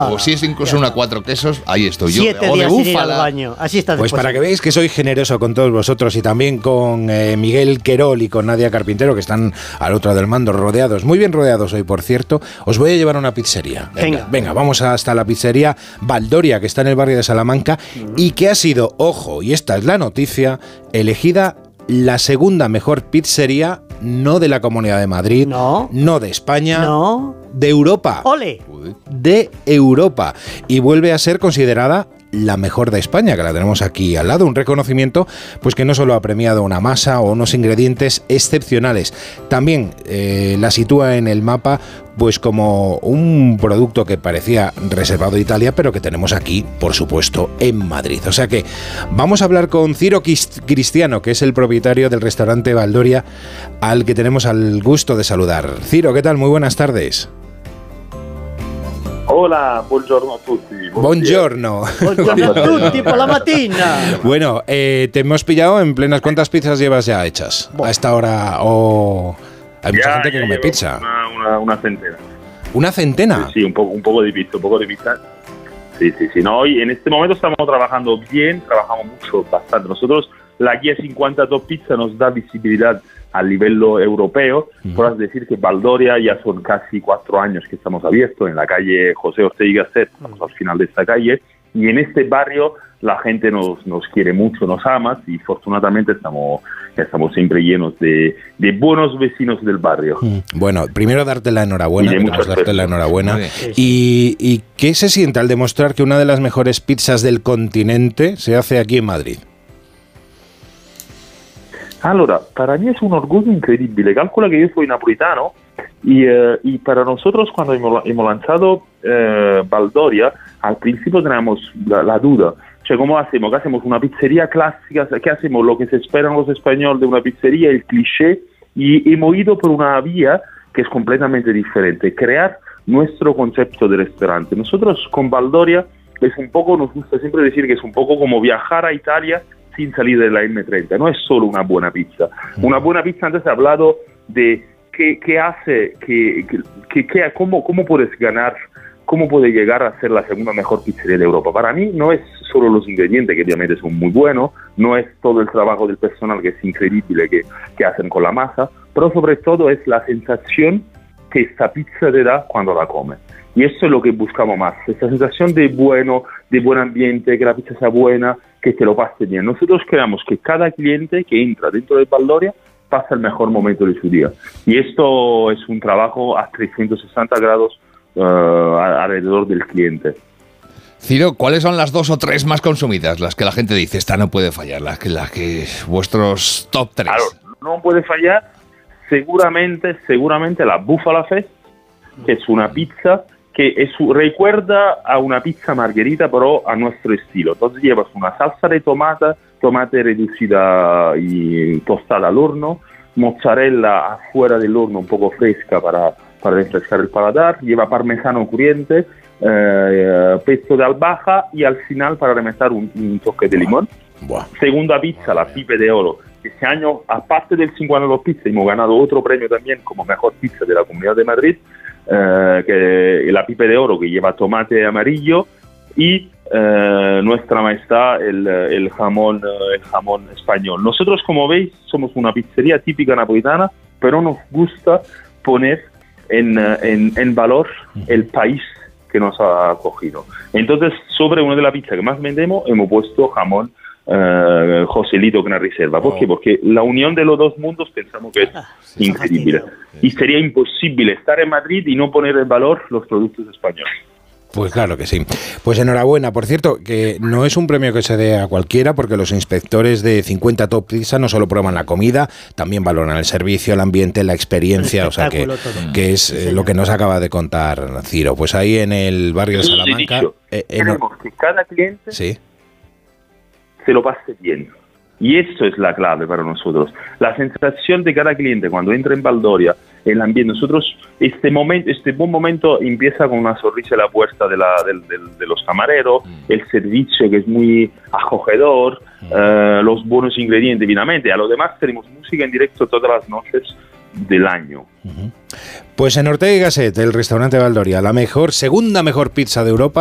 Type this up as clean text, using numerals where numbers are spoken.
O si es incluso una 4 quesos, ahí estoy yo. 7 o de días sin ir al búfala. baño. Así está. Pues para que veáis que soy generoso con todos vosotros y también con Miguel Querol y con Nadia Carpintero, que están al otro del mando, rodeados, muy bien rodeados hoy, por cierto, os voy a llevar a una pizzería. Venga, vamos hasta la pizzería Valdoria, que está en el barrio de Salamanca, y que ha sido, ojo, y esta es la noticia, elegida la segunda mejor pizzería, no de la Comunidad de Madrid, no de España, no, de Europa. ¡Ole! De Europa. Y vuelve a ser considerada la mejor de España, que la tenemos aquí al lado, un reconocimiento pues que no solo ha premiado una masa o unos ingredientes excepcionales, también la sitúa en el mapa pues como un producto que parecía reservado a Italia, pero que tenemos aquí, por supuesto, en Madrid. O sea que vamos a hablar con Ciro Cristiano, que es el propietario del restaurante Valdoria, al que tenemos al gusto de saludar. Ciro, ¿qué tal? Muy buenas tardes. Hola, buongiorno a tutti. Buongiorno. Buongiorno a tutti por la mattina. Bueno, te hemos pillado en plenas. ¿Cuántas pizzas llevas ya hechas a esta hora? O hay mucha gente que come pizza. Una centena. ¿Una centena? Sí, un poco de pizza. Sí. No, hoy en este momento estamos trabajando bien, trabajamos mucho, bastante. Nosotros, la guía 50 Top Pizza nos da visibilidad a nivel europeo. Podrás decir que Valdoria ya son casi 4 años que estamos abiertos en la calle José Ortega y Gasset, estamos al final de esta calle, y en este barrio la gente nos quiere mucho, nos ama, y afortunadamente estamos siempre llenos de buenos vecinos del barrio. Bueno, primero darte la enhorabuena, y ¿qué se siente al demostrar que una de las mejores pizzas del continente se hace aquí en Madrid? Allora, para mí es un orgullo increíble. Calcula que yo soy napolitano y para nosotros cuando hemos lanzado Valdoria, al principio teníamos la duda. Cioè, ¿cómo hacemos? ¿Qué hacemos? ¿Una pizzería clásica? ¿Qué hacemos? Lo que se esperan los españoles de una pizzería, el cliché. Y hemos ido por una vía que es completamente diferente. Crear nuestro concepto de restaurante. Nosotros con Valdoria es un poco, nos gusta siempre decir que es un poco como viajar a Italia sin salir de la M30. No es solo una buena pizza. Una buena pizza, antes he hablado de qué hace, cómo puedes ganar, cómo puede llegar a ser la segunda mejor pizzería de Europa. Para mí no es solo los ingredientes, que obviamente son muy buenos, no es todo el trabajo del personal, que es increíble, que hacen con la masa, pero sobre todo es la sensación que esta pizza te da cuando la comes. Y eso es lo que buscamos más, esa sensación de buen ambiente, que la pizza sea buena, que te lo pase bien. Nosotros queremos que cada cliente que entra dentro de Valdoria pase el mejor momento de su día. Y esto es un trabajo a 360 grados alrededor del cliente. Ciro, ¿cuáles son las 2 o 3 más consumidas? Las que la gente dice, esta no puede fallar, las que vuestros top 3. Claro, no puede fallar seguramente la Buffalo Fest, que es una pizza que recuerda a una pizza margherita, pero a nuestro estilo. Entonces llevas una salsa de tomate reducida y tostada al horno, mozzarella afuera del horno un poco fresca para refrescar el paladar, lleva parmesano crujiente, pesto de albahaca y al final para rematar un toque de limón. Segunda pizza, la Pipe de Oro, que este año, aparte del 52 Pizza, hemos ganado otro premio también como mejor pizza de la Comunidad de Madrid, que la Pipe de Oro, que lleva tomate amarillo y nuestra majestad el jamón español. Nosotros, como veis, somos una pizzería típica napolitana, pero nos gusta poner en valor el país que nos ha acogido. Entonces, sobre una de las pizzas que más vendemos, hemos puesto jamón Joselito con la reserva. ¿Por qué? Porque la unión de los dos mundos pensamos que es increíble. Y sería imposible estar en Madrid y no poner en valor los productos españoles. Pues claro que sí. Pues enhorabuena. Por cierto, que no es un premio que se dé a cualquiera, porque los inspectores de 50 Top Pizza no solo prueban la comida, también valoran el servicio, el ambiente, la experiencia, o sea que es lo que nos acaba de contar Ciro. Pues ahí en el barrio de Salamanca... Queremos que cada cliente se lo pase bien. Y eso es la clave para nosotros. La sensación de cada cliente cuando entra en Valdoria, el ambiente. Nosotros, este buen momento empieza con una sonrisa a la puerta de los camareros, el servicio que es muy acogedor, los buenos ingredientes, finalmente. A lo demás tenemos música en directo todas las noches del año. Pues en Ortega y Gasset, el restaurante Valdoria, la segunda mejor pizza de Europa.